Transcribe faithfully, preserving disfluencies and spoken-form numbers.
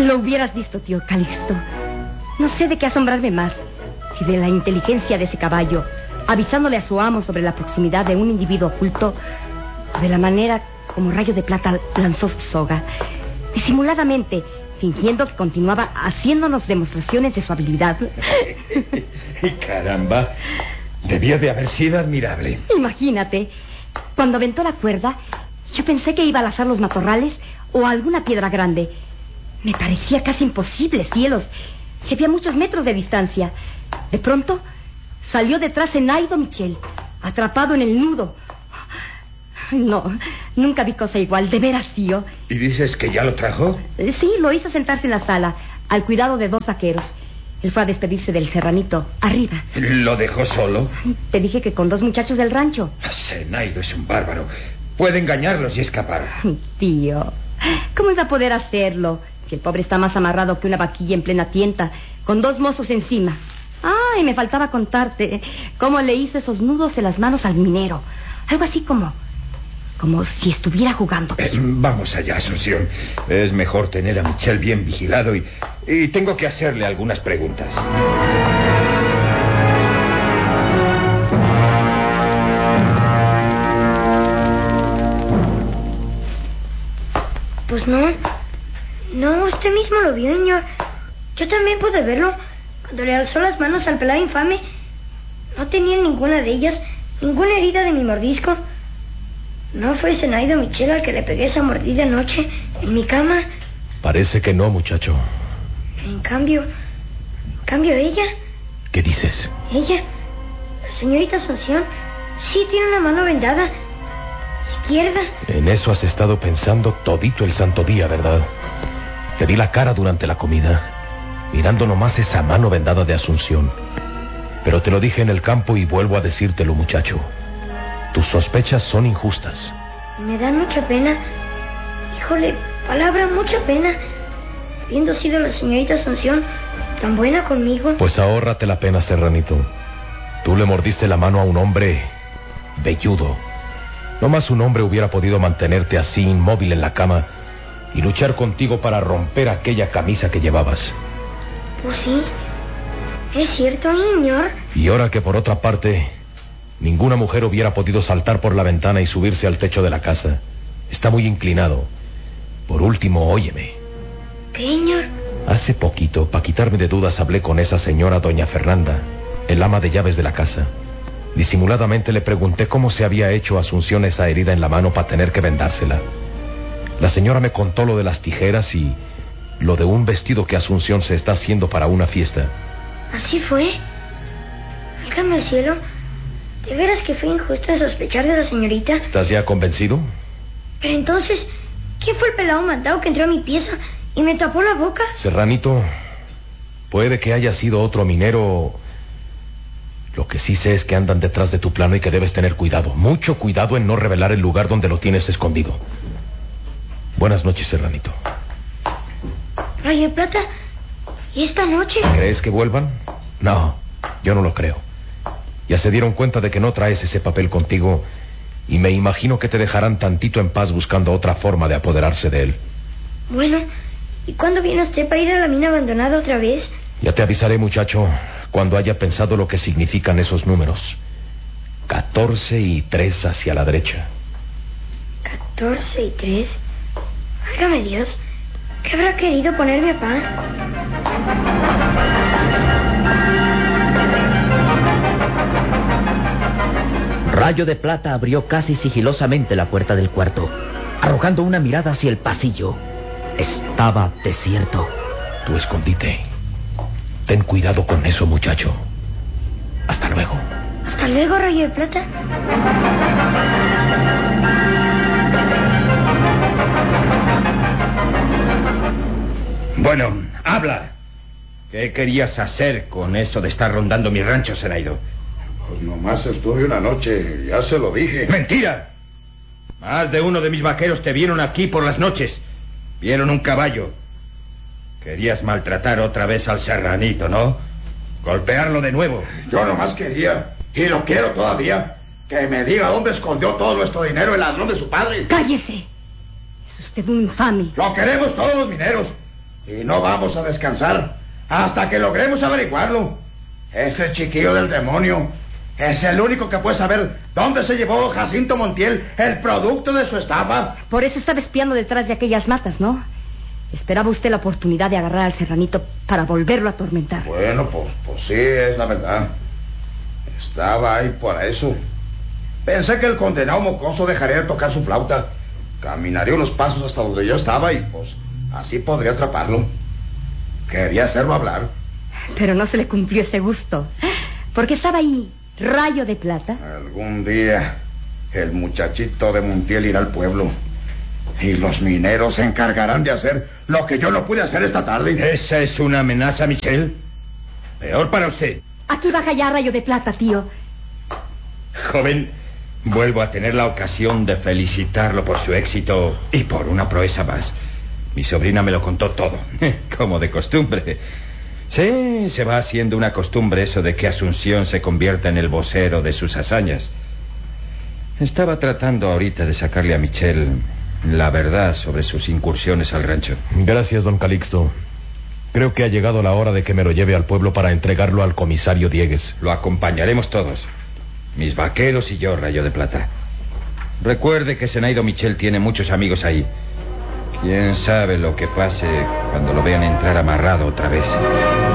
Lo hubieras visto, tío Calixto. No sé de qué asombrarme más. Si de la inteligencia de ese caballo, avisándole a su amo sobre la proximidad de un individuo oculto, o de la manera como Rayo de Plata lanzó su soga, disimuladamente, fingiendo que continuaba haciéndonos demostraciones de su habilidad. Caramba, debió de haber sido admirable. Imagínate, cuando aventó la cuerda, yo pensé que iba a lazar los matorrales o alguna piedra grande. Me parecía casi imposible, cielos, si había muchos metros de distancia. De pronto, salió detrás Zenaido Michel, atrapado en el nudo. No, nunca vi cosa igual, de veras, tío. ¿Y dices que ya lo trajo? Sí, lo hizo sentarse en la sala, al cuidado de dos vaqueros. Él fue a despedirse del serranito, arriba. ¿Lo dejó solo? Te dije que con dos muchachos del rancho. Zenaido es un bárbaro. Puede engañarlos y escapar. Tío, ¿cómo iba a poder hacerlo? Si el pobre está más amarrado que una vaquilla en plena tienta, con dos mozos encima. Ay, me faltaba contarte cómo le hizo esos nudos en las manos al minero. Algo así como... como si estuviera jugando. Eh, vamos allá, Asunción. Es mejor tener a Michel bien vigilado y, y tengo que hacerle algunas preguntas. Pues no. No, usted mismo lo vio, señor. Yo también pude verlo. Cuando le alzó las manos al pelado infame, no tenía ninguna de ellas, ninguna herida de mi mordisco. ¿No fue Zenaido Michel al que le pegué esa mordida anoche en mi cama? Parece que no, muchacho. En cambio... En cambio ella... ¿Qué dices? Ella, la señorita Asunción, sí tiene una mano vendada. Izquierda. En eso has estado pensando todito el santo día, ¿verdad? Te vi la cara durante la comida, mirando nomás esa mano vendada de Asunción. Pero te lo dije en el campo y vuelvo a decírtelo, muchacho. Tus sospechas son injustas. Me dan mucha pena. Híjole, palabra, mucha pena. Habiendo sido la señorita Asunción tan buena conmigo. Pues ahórrate la pena, Serranito. Tú le mordiste la mano a un hombre velludo. No más un hombre hubiera podido mantenerte así inmóvil en la cama y luchar contigo para romper aquella camisa que llevabas. Pues sí, es cierto, señor. Y ahora que por otra parte... ninguna mujer hubiera podido saltar por la ventana y subirse al techo de la casa. Está muy inclinado. Por último, óyeme. ¿Qué, señor? Hace poquito, para quitarme de dudas, hablé con esa señora doña Fernanda, el ama de llaves de la casa. Disimuladamente le pregunté cómo se había hecho Asunción esa herida en la mano para tener que vendársela. La señora me contó lo de las tijeras y lo de un vestido que Asunción se está haciendo para una fiesta. ¿Así fue? Válgame el cielo. ¿De veras que fue injusto en sospechar de la señorita? ¿Estás ya convencido? Pero entonces, ¿quién fue el pelado mandado que entró a mi pieza y me tapó la boca? Serranito, puede que haya sido otro minero. Lo que sí sé es que andan detrás de tu plano y que debes tener cuidado. Mucho cuidado en no revelar el lugar donde lo tienes escondido. Buenas noches, Serranito. Rayo de Plata, ¿y esta noche? ¿Crees que vuelvan? No, yo no lo creo. Ya se dieron cuenta de que no traes ese papel contigo y me imagino que te dejarán tantito en paz buscando otra forma de apoderarse de él. Bueno, ¿y cuándo viene usted para ir a la mina abandonada otra vez? Ya te avisaré, muchacho, cuando haya pensado lo que significan esos números. Catorce y tres hacia la derecha. Catorce y tres. Válgame Dios, ¿qué habrá querido poner mi papá? Rayo de Plata abrió casi sigilosamente la puerta del cuarto, arrojando una mirada hacia el pasillo. Estaba desierto. Tu escondite. Ten cuidado con eso, muchacho. Hasta luego. Hasta luego, Rayo de Plata. Bueno, habla. ¿Qué querías hacer con eso de estar rondando mi rancho, Zenaido? Pues nomás estuve una noche, ya se lo dije. ¡Mentira! Más de uno de mis vaqueros te vieron aquí por las noches. Vieron un caballo. Querías maltratar otra vez al serranito, ¿no? Golpearlo de nuevo. Yo nomás quería, y lo quiero todavía, que me diga dónde escondió todo nuestro dinero el ladrón de su padre. ¡Cállese! Es usted un infame. Lo queremos todos los mineros. Y no vamos a descansar hasta que logremos averiguarlo. Ese chiquillo del demonio es el único que puede saber dónde se llevó Jacinto Montiel el producto de su estafa. Por eso estaba espiando detrás de aquellas matas, ¿no? Esperaba usted la oportunidad de agarrar al serranito para volverlo a atormentar. Bueno, pues, pues sí, es la verdad. Estaba ahí por eso. Pensé que el condenado mocoso dejaría de tocar su flauta. Caminaría unos pasos hasta donde yo estaba y pues así podría atraparlo. Quería hacerlo hablar. Pero no se le cumplió ese gusto. Porque estaba ahí, Rayo de Plata. Algún día el muchachito de Montiel irá al pueblo. Y los mineros se encargarán de hacer lo que yo no pude hacer esta tarde. ¿Esa es una amenaza, Michel? Peor para usted. Aquí baja ya Rayo de Plata, tío. Joven, vuelvo a tener la ocasión de felicitarlo por su éxito y por una proeza más. Mi sobrina me lo contó todo, como de costumbre. Sí, se va haciendo una costumbre eso de que Asunción se convierta en el vocero de sus hazañas. Estaba tratando ahorita de sacarle a Michel la verdad sobre sus incursiones al rancho. Gracias, don Calixto. Creo que ha llegado la hora de que me lo lleve al pueblo para entregarlo al comisario Diegues. Lo acompañaremos todos. Mis vaqueros y yo, Rayo de Plata. Recuerde que Zenaido Michel tiene muchos amigos ahí. Quién sabe lo que pase cuando lo vean entrar amarrado otra vez.